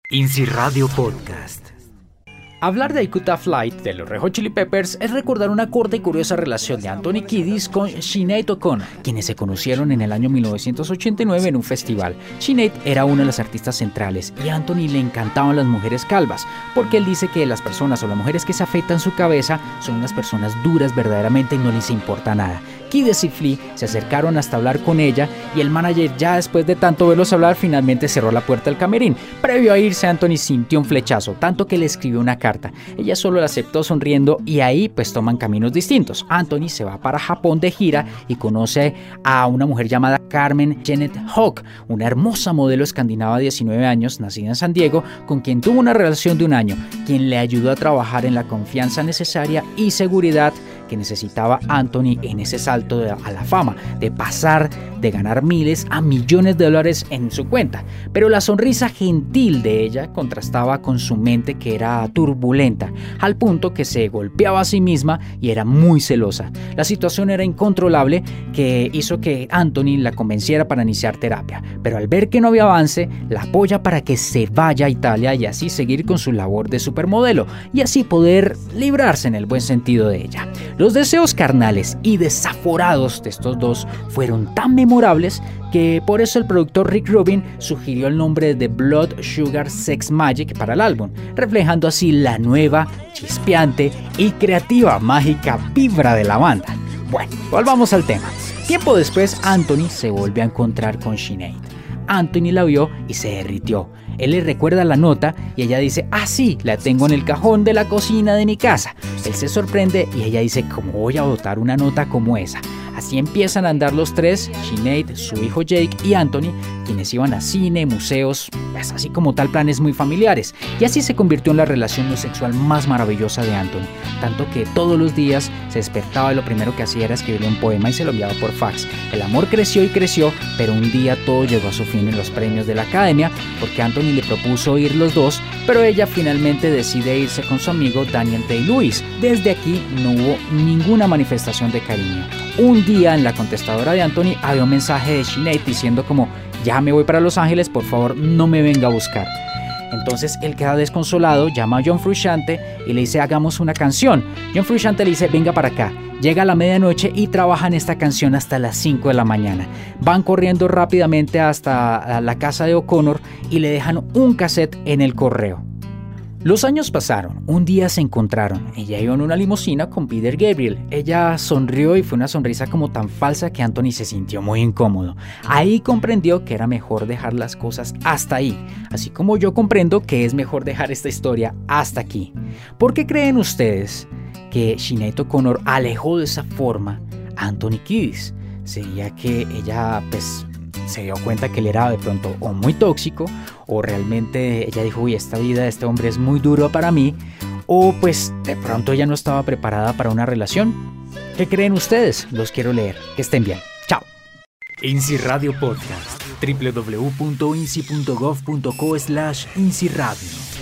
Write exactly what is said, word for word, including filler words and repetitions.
INSI Radio Podcast. Hablar de I Could Have Lied de los Red Hot Chili Peppers es recordar una corta y curiosa relación de Anthony Kiedis con Sinead O'Connor, quienes se conocieron en el año mil novecientos ochenta y nueve en un festival. Sinead era una de las artistas centrales y a Anthony le encantaban las mujeres calvas, porque él dice que las personas o las mujeres que se afeitan su cabeza son unas personas duras verdaderamente y no les importa nada. Kiedis y Flea se acercaron hasta hablar con ella y el manager, ya después de tanto verlos hablar, finalmente cerró la puerta del camerín. Previo a irse, Anthony sintió un flechazo, tanto que le escribió una carta. Ella solo la aceptó sonriendo y ahí pues toman caminos distintos. Anthony se va para Japón de gira y conoce a una mujer llamada Carmen Janet Hawk, una hermosa modelo escandinava de diecinueve años, nacida en San Diego, con quien tuvo una relación de un año, quien le ayudó a trabajar en la confianza necesaria y seguridad que necesitaba Anthony en ese salto de, a la fama, de pasar de ganar miles a millones de dólares en su cuenta. Pero la sonrisa gentil de ella contrastaba con su mente, que era turbulenta, al punto que se golpeaba a sí misma y era muy celosa. La situación era incontrolable, que hizo que Anthony la convenciera para iniciar terapia, pero al ver que no había avance, la apoya para que se vaya a Italia y así seguir con su labor de supermodelo y así poder librarse en el buen sentido de ella. Los deseos carnales y desaforados de estos dos fueron tan memorables que por eso el productor Rick Rubin sugirió el nombre de Blood Sugar Sex Magik para el álbum, reflejando así la nueva, chispeante y creativa mágica vibra de la banda. Bueno, volvamos al tema. Tiempo después, Anthony se volvió a encontrar con Sinead. Anthony la vio y se derritió. Él le recuerda la nota y ella dice: ah sí, la tengo en el cajón de la cocina de mi casa. Él se sorprende y ella dice: ¿cómo voy a botar una nota como esa? Así empiezan a andar los tres, Sinead, su hijo Jake y Anthony, quienes iban a cine, museos, pues así como tal planes muy familiares. Y así se convirtió en la relación no sexual más maravillosa de Anthony, tanto que todos los días se despertaba y lo primero que hacía era escribirle un poema y se lo enviaba por fax. El amor creció y creció, pero un día todo llegó a su fin en los premios de la academia, porque Anthony le propuso ir los dos, pero ella finalmente decide irse con su amigo Daniel Day-Lewis. Desde aquí no hubo ninguna manifestación de cariño. Un día en la contestadora de Anthony había un mensaje de Sinead diciendo como: ya me voy para Los Ángeles, por favor no me venga a buscar. Entonces él queda desconsolado, llama a John Frusciante y le dice: hagamos una canción. John Frusciante le dice: venga para acá. Llega a la medianoche y trabajan esta canción hasta las cinco de la mañana. Van corriendo rápidamente hasta la casa de O'Connor y le dejan un cassette en el correo. Los años pasaron, un día se encontraron, ella iba en una limusina con Peter Gabriel. Ella sonrió y fue una sonrisa como tan falsa que Anthony se sintió muy incómodo. Ahí comprendió que era mejor dejar las cosas hasta ahí, así como yo comprendo que es mejor dejar esta historia hasta aquí. ¿Por qué creen ustedes que Sinead O'Connor alejó de esa forma a Anthony Kiedis? ¿Sería que ella pues se dio cuenta que él era de pronto o muy tóxico, o realmente ella dijo: uy, esta vida de este hombre es muy duro para mí, o pues de pronto ella no estaba preparada para una relación? ¿Qué creen ustedes? Los quiero leer. Que estén bien. Chao. INSI Radio Podcast. doble u doble u doble u punto insi punto gov punto co slash INSI Radio.